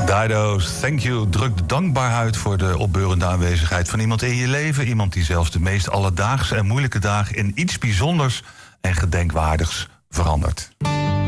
Dido's, thank you. Druk de dankbaarheid voor de opbeurende aanwezigheid van iemand in je leven. Iemand die zelfs de meest alledaagse en moeilijke dagen in iets bijzonders en gedenkwaardigs verandert.